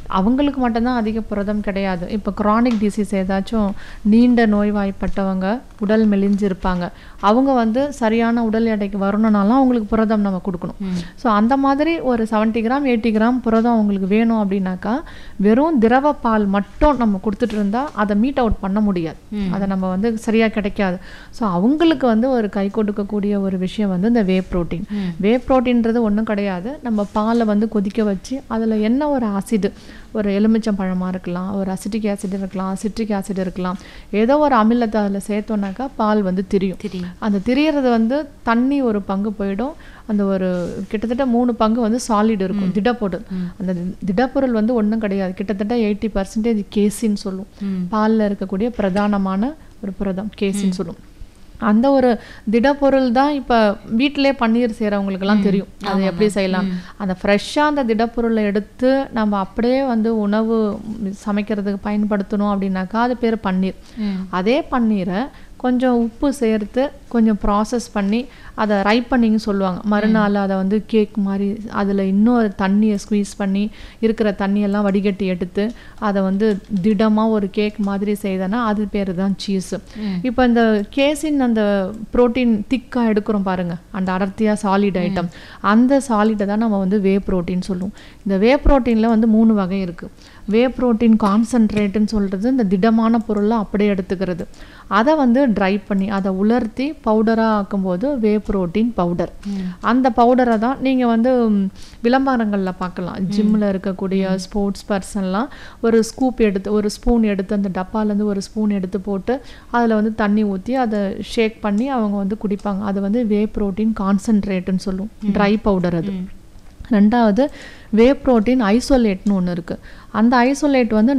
அவங்களுக்கு மட்டும்தான் அதிக புரதம் கிடையாது. இப்போ க்ரானிக் டிசீஸ் ஏதாச்சும் நீண்ட நோய்வாய்ப்பட்டவங்க உடல் மெலிஞ்சிருப்பாங்க, அவங்க வந்து சரியான உடல் எடைக்கு வரணும்னாலும் அவங்களுக்கு புரதம் நம்ம கொடுக்கணும். ஸோ அந்த மாதிரி ஒரு 70 கிராம் 80 கிராம் புரதம் அவங்களுக்கு வேணும் அப்படின்னாக்கா வெறும் திரவ பால் மட்டும் நம்ம கொடுத்துட்டு இருந்தா அதை மீட் அவுட் பண்ண முடியாது, அதை நம்ம வந்து சரியாக கிடைக்காது. ஸோ அவங்களுக்கு வந்து ஒரு கை கொடுக்கக்கூடிய ஒரு விஷயம் வந்து இந்த வே ப்ரோட்டீன். வே ப்ரோட்டீன்றது ஒன்றும் கிடையாது, நம்ம பாலை வந்து கொதிக்க வச்சு அதில் என்ன ஒரு ஆசிடு, ஒரு எலுமிச்சம் பழமாக இருக்கலாம், ஒரு அசிட்டிக் ஆசிட் இருக்கலாம், சிட்ரிக் ஆசிட் இருக்கலாம், ஏதோ ஒரு அமிலத்தை அதில் சேர்த்தோன்னாக்கா பால் வந்து திரியும். அந்த திரியறது வந்து தண்ணி ஒரு பங்கு போயிடும், அந்த ஒரு கிட்டத்தட்ட 3 பங்கு வந்து சாலிட் இருக்கும், திடப்பொருள். அந்த திடப்பொருள் வந்து ஒன்றும் கிடையாது, கிட்டத்தட்ட 80% கேசின்னு சொல்லும். பாலில் இருக்கக்கூடிய பிரதானமான ஒரு புரதம் கேசின்னு சொல்லும். அந்த ஒரு திடப்பொருள் தான் இப்போ வீட்டிலே பன்னீர் செய்கிறவங்களுக்கெல்லாம் தெரியும் அது எப்படி செய்யலாம். அந்த ஃப்ரெஷ்ஷாக அந்த திடப்பொருளை எடுத்து நம்ம அப்படியே வந்து உணவு சமைக்கிறதுக்கு பயன்படுத்தணும் அப்படின்னாக்கா அது பேர் பன்னீர். அதே பன்னீரை கொஞ்சம் உப்பு சேர்த்து கொஞ்சம் ப்ராசஸ் பண்ணி அதை ரைப்பனிங்னு சொல்லுவாங்க. மறுநாள் அதை வந்து கேக் மாதிரி அதில் இன்னொரு தண்ணியை ஸ்குவீஸ் பண்ணி இருக்கிற தண்ணியெல்லாம் வடிகட்டி எடுத்து அதை வந்து திடமாக ஒரு கேக் மாதிரி செய்தனா அது பேர் தான் சீஸு. இப்போ இந்த கேசின் அந்த ப்ரோட்டீன் திக்காக எடுக்கிறோம் பாருங்கள், அந்த அடர்த்தியாக சாலிட் ஐட்டம், அந்த சாலிடை தான் நம்ம வந்து வே ப்ரோட்டீன் சொல்லுவோம். இந்த வே ப்ரோட்டீனில் வந்து 3 வகை இருக்குது. வே ப்ரோட்டீன் கான்சன்ட்ரேட்டுன்னு சொல்கிறது இந்த திடமான பொருளை அப்படியே எடுத்துக்கிறது. அதை வந்து ட்ரை பண்ணி அதை உலர்த்தி பவுடராக ஆக்கும்போது வே ப்ரோட்டீன் பவுடர். அந்த பவுடரை தான் நீங்கள் வந்து விளம்பரங்களில் பார்க்கலாம். ஜிம்மில் இருக்கக்கூடிய ஸ்போர்ட்ஸ் பர்சன்லாம் ஒரு ஸ்பூன் எடுத்து அந்த டப்பாலேருந்து ஒரு ஸ்பூன் எடுத்து போட்டு அதில் வந்து தண்ணி ஊற்றி அதை ஷேக் பண்ணி அவங்க வந்து குடிப்பாங்க. அது வந்து வே ப்ரோட்டீன் கான்சன்ட்ரேட்டுன்னு சொல்லுவோம், ட்ரை பவுடர் அது. ரெண்டாவது வே ப்ரோட்டீன் ஐசோலேட்னு ஒன்று இருக்குது. அந்த ஐசோலேட் வந்து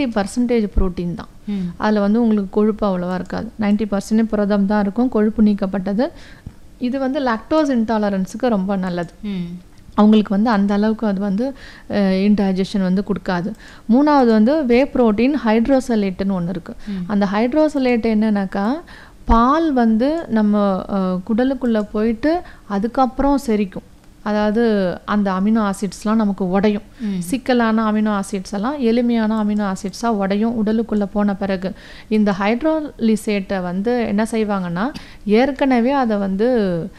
90% ப்ரோட்டீன் தான், அதில் வந்து உங்களுக்கு கொழுப்பு அவ்வளோவா இருக்காது, 90% புரதம் தான் இருக்கும், கொழுப்பு நீக்கப்பட்டது. இது வந்து லாக்டோஸ் இன்டாலரன்ஸுக்கு ரொம்ப நல்லது, அவங்களுக்கு வந்து அந்த அளவுக்கு அது வந்து இன்டைஜஷன் வந்து கொடுக்காது. மூணாவது வந்து வே ப்ரோட்டீன் ஹைட்ரோசலேட்டுன்னு ஒன்று இருக்குது. அந்த ஹைட்ரோசலேட் என்னன்னாக்கா பால் வந்து நம்ம குடலுக்குள்ளே போயிட்டு அதுக்கப்புறம் செரிக்கும், அதாவது அந்த அமினோ ஆசிட்ஸ்லாம் நமக்கு உடையும். சிக்கலான அமினோ ஆசிட்ஸ் எல்லாம் எளிமையான அமினோ ஆசிட்ஸாக உடையும் உடலுக்குள்ளே போன பிறகு. இந்த ஹைட்ரோலிசேட்டை வந்து என்ன செய்வாங்கன்னா ஏற்கனவே அதை வந்து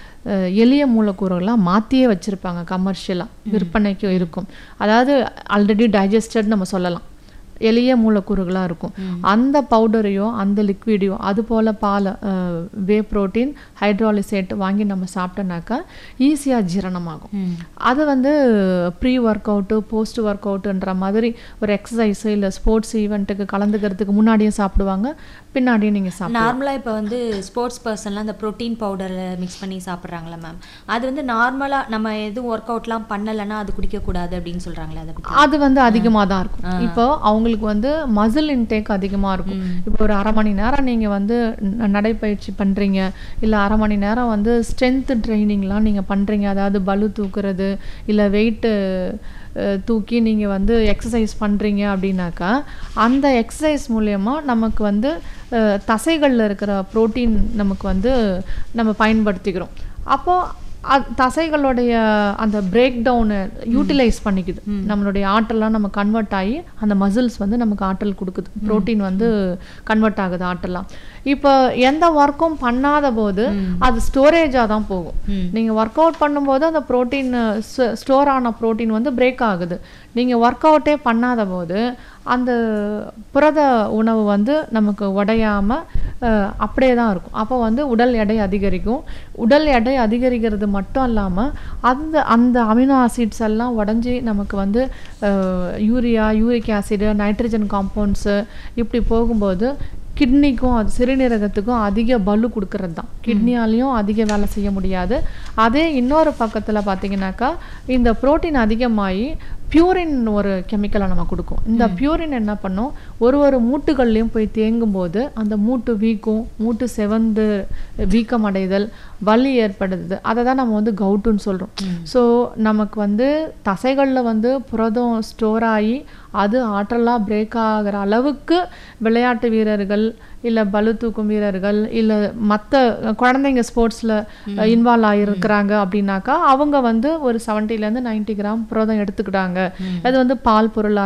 எளிய மூலக்கூறுகளாக மாற்றியே வச்சுருப்பாங்க, கமர்ஷியலாக விற்பனைக்கு இருக்கும். அதாவது ஆல்ரெடி டைஜஸ்டட் நம்ம சொல்லலாம், எளிய மூலக்கூறுகளாக இருக்கும். அந்த பவுடரையோ அந்த லிக்விடையோ அது போல் பாலை வே ப்ரோட்டீன் ஹைட்ராலிசேட் வாங்கி நம்ம சாப்பிட்டோன்னாக்கா ஈஸியாக ஜீரணமாகும். அது வந்து pre work out post work அவுட்டுன்ற மாதிரி ஒரு எக்ஸசைஸு இல்லை ஸ்போர்ட்ஸ் ஈவெண்ட்டுக்கு கலந்துக்கிறதுக்கு முன்னாடியே சாப்பிடுவாங்க, பின்னாடியே நீங்கள் சாப்பிடுங்க. நார்மலாக இப்போ வந்து ஸ்போர்ட்ஸ் பர்சன்லாம் அந்த ப்ரோட்டீன் பவுடரை மிக்ஸ் பண்ணி சாப்பிட்றாங்களா மேம்? அது வந்து நார்மலாக நம்ம எதுவும் ஒர்க் அவுட்லாம் பண்ணலைன்னா அது குடிக்கக்கூடாது அப்படின்னு சொல்கிறாங்களே, அது வந்து அதிகமாக தான் இருக்கும். இப்போ அவங்களுக்கு வந்து மசில் இன்டேக் அதிகமாக இருக்கும். இப்போ ஒரு 1/2 மணி நேரம் நீங்கள் வந்து நடைப்பயிற்சி பண்ணுறீங்க, இல்லை 1/2 மணி நேரம் வந்து ஸ்ட்ரென்த் ட்ரைனிங்லாம் நீங்கள் பண்ணுறீங்க, அதாவது பளு தூக்குறது இல்லை வெயிட்டு தூக்கி நீங்கள் வந்து எக்ஸசைஸ் பண்ணுறீங்க அப்படின்னாக்கா அந்த எக்ஸசைஸ் மூலயமா நமக்கு வந்து தசைகளில் இருக்கிற ப்ரோட்டீன் நமக்கு வந்து நம்ம பயன்படுத்திக்கிறோம். அப்போது தசைகளுடைய அந்த பிரேக் டவுனை யூட்டிலைஸ் பண்ணிக்குது, நம்மளுடைய ஆற்றலாம் நம்ம கன்வெர்ட் ஆகி அந்த மசில்ஸ் வந்து நமக்கு ஆற்றல் கொடுக்குது, ப்ரோட்டீன் வந்து கன்வெர்ட் ஆகுது ஆற்றலாம். இப்போ எந்த ஒர்க்கும் பண்ணாத போது அது ஸ்டோரேஜாக தான் போகும். நீங்கள் ஒர்க் அவுட் பண்ணும்போது அந்த ப்ரோட்டீன் ஸ்டோர் ஆன ப்ரோட்டீன் வந்து பிரேக் ஆகுது. நீங்கள் ஒர்க் அவுட்டே பண்ணாத போது அந்த புரத உணவு வந்து நமக்கு உடையாமல் அப்படியே தான் இருக்கும். அப்போ வந்து உடல் எடை அதிகரிக்கும். உடல் எடை அதிகரிக்கிறது மட்டும் இல்லாமல் அந்த அமினோ ஆசிட்ஸ் எல்லாம் உடஞ்சி நமக்கு வந்து urea, uric acid, nitrogen compounds இப்படி போகும்போது கிட்னிக்கும் அது சிறுநீரகத்துக்கும் அதிக பலு கொடுக்கறது தான். கிட்னியாலையும் அதிக வேலை செய்ய முடியாது. அதே இன்னொரு பக்கத்தில் பார்த்தீங்கன்னாக்கா இந்த புரோட்டீன் அதிகமாகி பியூரின் ஒரு கெமிக்கலை நம்ம கொடுக்கும். இந்த பியூரின் என்ன பண்ணும், ஒரு மூட்டுகள்லையும் போய் தேங்கும் போது அந்த மூட்டு வீக்கும், மூட்டு செவந்து வீக்கம் அடைதல், வலி ஏற்படுது. அதை தான் நம்ம வந்து கவுட்டுன்னு சொல்கிறோம். ஸோ நமக்கு வந்து தசைகளில் வந்து புரதம் ஸ்டோர் ஆகி அது ஆற்றலாக பிரேக் ஆகிற அளவுக்கு விளையாட்டு வீரர்கள் இல்லை பளு தூக்கும் வீரர்கள் இல்லை மற்ற குழந்தைங்க ஸ்போர்ட்ஸில் இன்வால்வ் ஆகிருக்கிறாங்க அப்படின்னாக்கா அவங்க வந்து ஒரு 70 to 90 கிராம் புரதம் எடுத்துக்கிட்டாங்க. அது வந்து பால் பொருளாக